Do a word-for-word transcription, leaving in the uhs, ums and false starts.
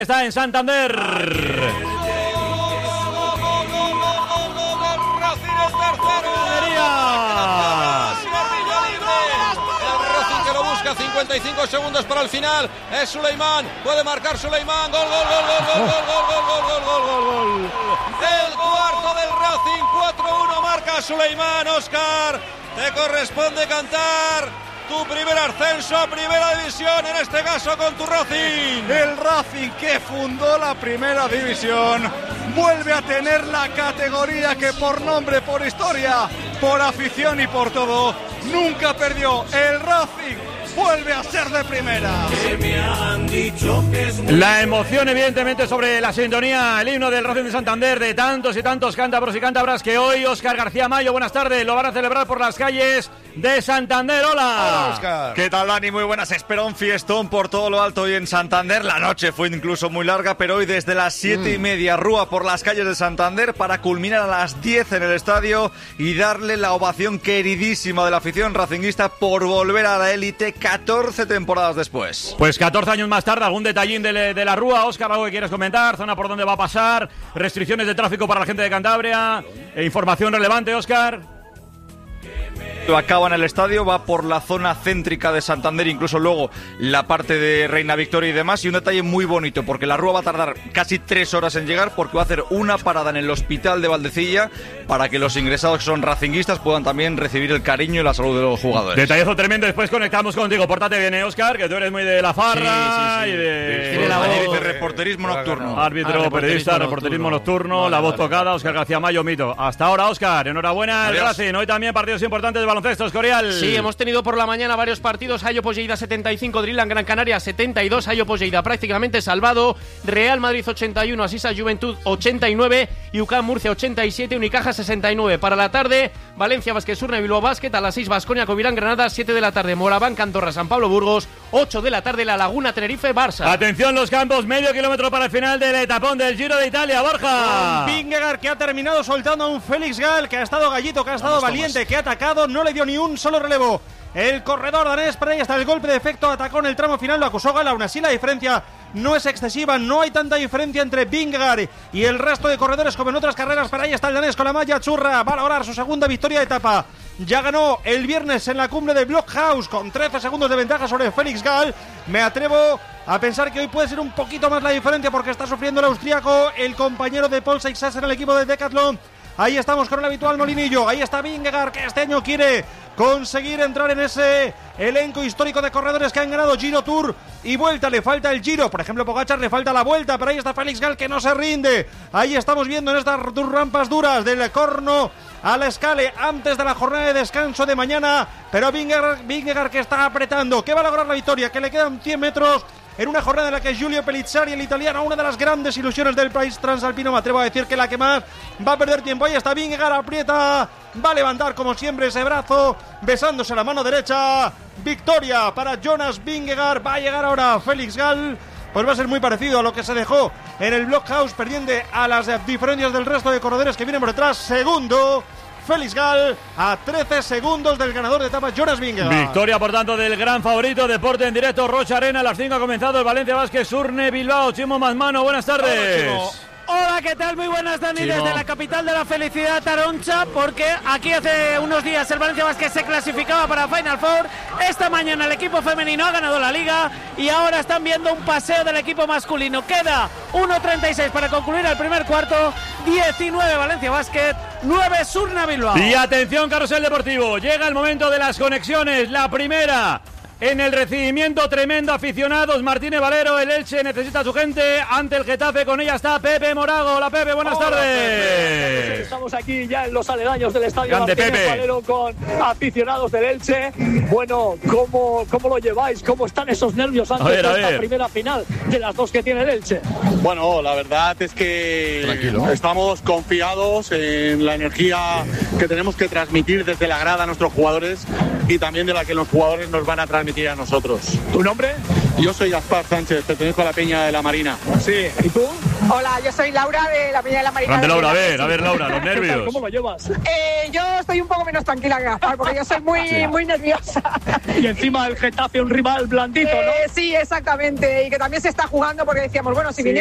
Está en Santander. cincuenta y cinco segundos para el final. Es Suleimán. Puede marcar Suleimán. Gol, gol, gol, gol, gol, gol, gol, gol, gol, gol, gol, gol. El cuarto del Racing. cuatro uno marca Suleimán. Óscar, te corresponde cantar tu primer ascenso a Primera División, en este caso con tu Racing. El Racing que fundó la Primera División vuelve a tener la categoría que por nombre, por historia, por afición y por todo nunca perdió. El Racing vuelve a ser de primera. La emoción evidentemente sobre la sintonía, el himno del Racing de Santander, de tantos y tantos cántabros y cántabras que hoy Óscar García Mayo, buenas tardes, lo van a celebrar por las calles de Santander. Hola. Hola, Óscar. ¿Qué tal, Dani? Muy buenas. Espera un fiestón por todo lo alto hoy en Santander. La noche fue incluso muy larga, pero hoy desde las siete y media rúa por las calles de Santander para culminar a las diez en el estadio y darle la ovación queridísima de la afición racinguista por volver a la élite catorce temporadas después. Pues catorce años más tarde, algún detallín de, de la rúa. Óscar, ¿algo que quieres comentar? ¿Zona por donde va a pasar? ¿Restricciones de tráfico para la gente de Cantabria? Eh, ¿Información relevante, Óscar? Acaba en el estadio, va por la zona céntrica de Santander, incluso luego la parte de Reina Victoria y demás. Y un detalle muy bonito, porque la rúa va a tardar casi tres horas en llegar, porque va a hacer una parada en el hospital de Valdecilla para que los ingresados que son racinguistas puedan también recibir el cariño y la salud de los jugadores. Detallazo tremendo, después conectamos contigo. Pórtate bien, ¿eh, Óscar? Que tú eres muy de la farra. Sí, sí, sí. Y de... Sí, la voz de reporterismo nocturno. Árbitro, ah, periodista, reporterismo nocturno, vale, la voz vale, tocada, vale. Óscar García Mayo, mito. Hasta ahora, Óscar, enhorabuena al Racing. Hoy también partidos importantes de baloncesto, Escorial. Sí, hemos tenido por la mañana varios partidos. Ayopos Lleida setenta y cinco, Driland Gran Canaria setenta y dos, Ayopos Lleida prácticamente salvado. Real Madrid ochenta y uno, Asisa Juventud ochenta y nueve, y U C A M Murcia ochenta y siete, Unicaja sesenta y nueve. Para la tarde, Valencia Basket Surne Bilbao Basket, a las seis Baskonia Covirán Granada, siete de la tarde Moraván Andorra San Pablo Burgos, ocho de la tarde La Laguna Tenerife Barça. Atención los campos, medio kilómetro para el final del etapón del Giro de Italia, Borja. Vingegaard, que ha terminado soltando a un Félix Gall, que ha estado gallito, que ha estado Vamos, valiente, Thomas. Que ha atacado, no le dio ni un solo relevo. El corredor danés, pero ahí está el golpe de efecto, atacó en el tramo final, lo acusó Gala, aún así la diferencia no es excesiva, no hay tanta diferencia entre Vingegaard y el resto de corredores como en otras carreras, pero ahí está el danés con la malla churra, va a lograr su segunda victoria de etapa, ya ganó el viernes en la cumbre de Blockhaus con trece segundos de ventaja sobre Félix Gall. Me atrevo a pensar que hoy puede ser un poquito más la diferencia porque está sufriendo el austriaco, el compañero de Paul Seixas en el equipo de Decathlon. Ahí estamos con el habitual molinillo, ahí está Vingegaard, que este año quiere conseguir entrar en ese elenco histórico de corredores que han ganado Giro, Tour y Vuelta. Le falta el Giro, por ejemplo Pogačar le falta la Vuelta, pero ahí está Félix Gall, que no se rinde. Ahí estamos viendo en estas rampas duras del Corno a la Escale antes de la jornada de descanso de mañana, pero Vingegaard, Vingegaard que está apretando, que va a lograr la victoria, que le quedan cien metros en una jornada en la que Giulio Pellizzari, el italiano, una de las grandes ilusiones del país transalpino, me atrevo a decir que la que más va a perder tiempo. Ahí está Vingegaard, aprieta, va a levantar como siempre ese brazo, besándose la mano derecha. Victoria para Jonas Vingegaard, va a llegar ahora Félix Gall. Pues va a ser muy parecido a lo que se dejó en el Blockhaus, perdiendo a las diferencias del resto de corredores que vienen por detrás. Segundo Félix Gall, a trece segundos del ganador de etapa, Jonas Vingegaard. Victoria, por tanto, del gran favorito. Deporte en directo, Rocha Arena. A las cinco ha comenzado el Valencia Basket Surne Bilbao. Chimo Mazmano, buenas tardes. Hola, Hola, ¿qué tal? Muy buenas, Dani, Chimo. Desde la capital de la felicidad, Taroncha, porque aquí hace unos días el Valencia Basket se clasificaba para Final Four. Esta mañana el equipo femenino ha ganado la liga y ahora están viendo un paseo del equipo masculino. Queda uno treinta y seis para concluir el primer cuarto. diecinueve Valencia Basket, nueve Surne Bilbao. Y atención, carrusel deportivo. Llega el momento de las conexiones. La primera en el recibimiento, tremendo, aficionados. Martínez Valero, el Elche necesita a su gente ante el Getafe. Con ella está Pepe Morago. Hola, Pepe, buenas Hola, tardes. Pepe. Estamos aquí ya en los aledaños del estadio Grande, Martínez Pepe. Valero con aficionados del Elche. Bueno, ¿cómo, cómo lo lleváis? ¿Cómo están esos nervios antes ver, de esta primera final de las dos que tiene el Elche? Bueno, la verdad es que Tranquilo. estamos confiados en la energía que tenemos que transmitir desde la grada a nuestros jugadores y también de la que los jugadores nos van a transmitir a nosotros. ¿Tu nombre? Yo soy Gaspar Sánchez, pertenezco a la Peña de la Marina. Sí, ¿y tú? Hola, yo soy Laura de la Peña de la Marina. Grande Laura, a ver, a ver, Laura, los nervios. ¿Cómo lo llevas? Eh, yo estoy un poco menos tranquila que Gaspar, porque yo soy muy, Sí. muy nerviosa. Y encima el Getafe, un rival blandito, ¿no? Eh, sí, exactamente. Y que también se está jugando porque decíamos, bueno, si Sí. viniera